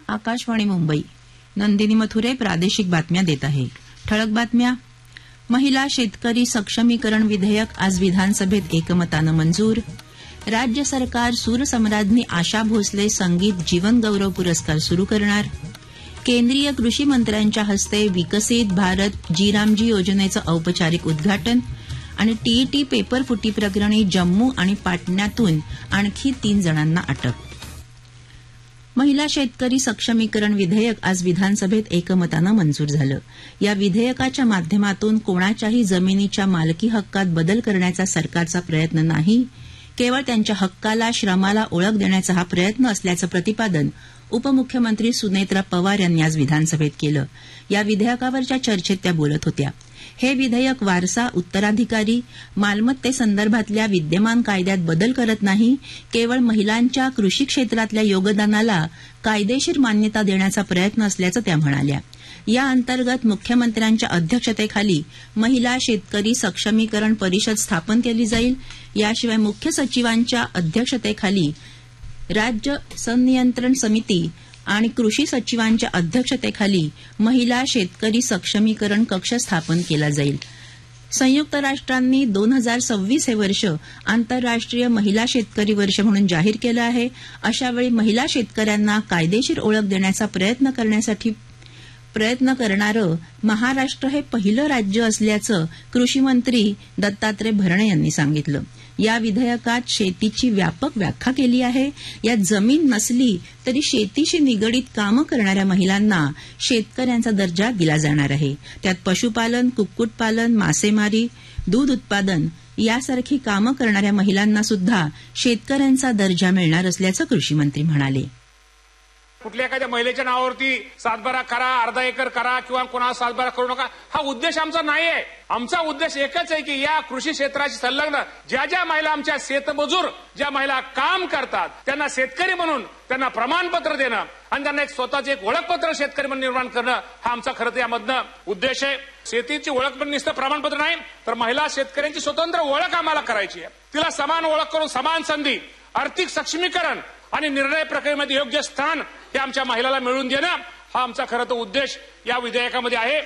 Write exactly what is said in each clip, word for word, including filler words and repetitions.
आकाशवाणी मुंबई. नंदिनी मथुरे प्रादेशिक बातम्या देत आहे. ठळक बातम्या. महिला शेतकरी सक्षमीकरण विधेयक आज विधानसभेत एकमतानं मंजूर. राज्य सरकार सूरसम्राज्ञी आशा भोसले संगीत जीवन गौरव पुरस्कार सुरू करणार. केंद्रीय कृषी मंत्र्यांच्या हस्ते विकसित भारत जीरामजी योजनेचं औपचारिक उद्घाटन. आणि टीईटी पेपर फुटी प्रकरणी जम्मू आणि पाटण्यातून आणखी तीन जणांना अटक. महिला शेतकरी सक्षमीकरण विधेयक आज विधानसभेत एकमतानं मंजूर झालं. या विधेयकाच्या माध्यमातून कोणाच्याही जमिनीच्या मालकी हक्कात बदल करण्याचा सरकारचा प्रयत्न नाही, केवळ त्यांच्या हक्काला श्रमाला ओळख देण्याचा हा प्रयत्न असल्याचं प्रतिपादन उपमुख्यमंत्री सुनेत्रा पवार यांनी आज विधानसभेत केलं. या विधेयकावरच्या चर्चेत त्या बोलत होत्या. हे विधेयक वारसा, उत्तराधिकारी, मालमत्तेसंदर्भातल्या विद्यमान कायद्यात बदल करत नाही, केवळ महिलांच्या कृषी क्षेत्रातल्या योगदानाला कायदेशीर मान्यता देण्याचा प्रयत्न असल्याचं त्या म्हणाल्या. या अंतर्गत मुख्यमंत्र्यांच्या अध्यक्षतेखाली महिला शेतकरी सक्षमीकरण परिषद स्थापन केली जाईल. याशिवाय मुख्य सचिवांच्या अध्यक्षतेखाली राज्य संनियंत्रण समिती आणि कृषी सचिवांच्या अध्यक्षतेखाली महिला शेतकरी सक्षमीकरण कक्ष स्थापन केला जाईल. संयुक्त राष्ट्रांनी दोन हजार सव्वीस हे वर्ष आंतरराष्ट्रीय महिला शेतकरी वर्ष म्हणून जाहीर केलं आहे. अशावेळी महिला शेतकऱ्यांना कायदेशीर ओळख देण्याचा प्रयत्न करण्यासाठी प्रयत्न करणारं महाराष्ट्र हे पहिलं राज्य असल्याचं कृषी मंत्री दत्तात्रय भरणे यांनी सांगितलं. या विधेयकात शेतीची व्यापक व्याख्या केली आहे. यात जमीन नसली तरी शेतीशी निगडीत कामं करणाऱ्या महिलांना शेतकऱ्यांचा दर्जा दिला जाणार आहे. त्यात पशुपालन, कुक्कुटपालन, मासेमारी, दूध उत्पादन यासारखी कामं करणाऱ्या महिलांना सुद्धा शेतकऱ्यांचा दर्जा मिळणार असल्याचं कृषीमंत्री म्हणाले. कुठल्या एखाद्या महिलेच्या नावावरती सातबारा करा, अर्धा एकर करा किंवा कोणाला सातबारा करू नका, हा उद्देश आमचा नाही आहे. आमचा उद्देश एकच आहे की या कृषी क्षेत्राशी संलग्न ज्या ज्या महिला आमच्या शेतमजूर ज्या महिला काम करतात त्यांना शेतकरी म्हणून त्यांना प्रमाणपत्र देणं आणि त्यांना एक स्वतःचे एक ओळखपत्र शेतकरी म्हणून निर्माण करणं हा आमचा खरं तर यामधनं उद्देश आहे. शेतीची ओळख पण नुसतं प्रमाणपत्र नाही तर महिला शेतकऱ्यांची स्वतंत्र ओळख आम्हाला करायची आहे. तिला समान ओळख करून समान संधी, आर्थिक सक्षमीकरण आणि निर्णय प्रक्रियेमध्ये योग्य स्थान हे आमच्या महिलाला मिळवून देणं हा आमचा खरं तर उद्देश या विधेयकामध्ये आहे.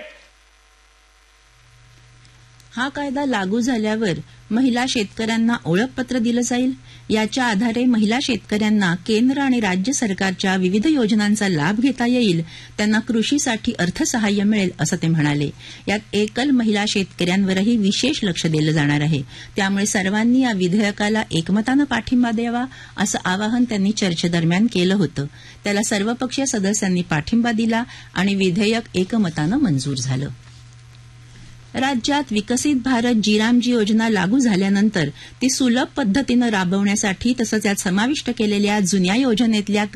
हा कायदा लागू झाल्यावर महिला शेतकऱ्यांना ओळखपत्र दिलं जाईल. याच्या आधारे महिला शेतकऱ्यांना केंद्र आणि राज्य सरकारच्या विविध योजनांचा लाभ घेता येईल. त्यांना कृषीसाठी अर्थसहाय्य मिळेल असं ते म्हणाले. यात एकल महिला शेतकऱ्यांवरही विशेष लक्ष दिलं जाणार आहे. त्यामुळे सर्वांनी या विधेयकाला एकमतानं पाठिंबा द्यावा असं आवाहन त्यांनी चर्चेदरम्यान केलं होतं. त्याला सर्वपक्षीय सदस्यांनी पाठिंबा दिला आणि विधेयक एकमतानं मंजूर झालं. राज्यात विकसित भारत जीरामजी योजना लागू झाल्यानंतर ती सुलभ पद्धतीनं राबवण्यासाठी तसंच यात समाविष्ट केलेल्या जुन्या योजनेतल्या